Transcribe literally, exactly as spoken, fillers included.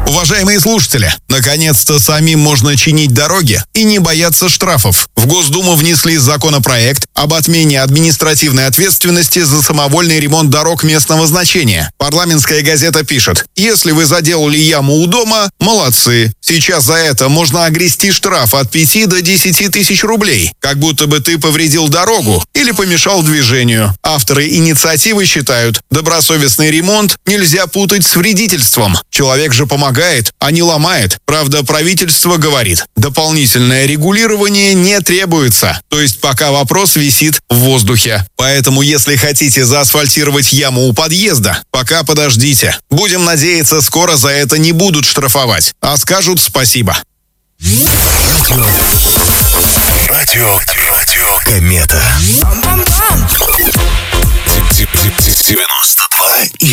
Уважаемые слушатели, наконец-то самим можно чинить дороги и не бояться штрафов. В Госдуму внесли законопроект об отмене административной ответственности за самовольный ремонт дорог местного значения. Парламентская газета пишет: если вы заделали яму у дома, молодцы. Сейчас за это можно огрести штраф от пяти до десяти тысяч рублей, как будто бы ты повредил дорогу или помешал движению. Авторы инициативы считают, добросовестный ремонт нельзя путать с вредительством. Человек же помогает, а не ломает. Правда, правительство говорит, дополнительное регулирование не требуется. То есть пока вопрос висит в воздухе. Поэтому, если хотите заасфальтировать яму у подъезда, пока подождите. Будем надеяться, скоро за это не будут штрафовать, а скажут спасибо. Радио, радио, Комета. девяносто два и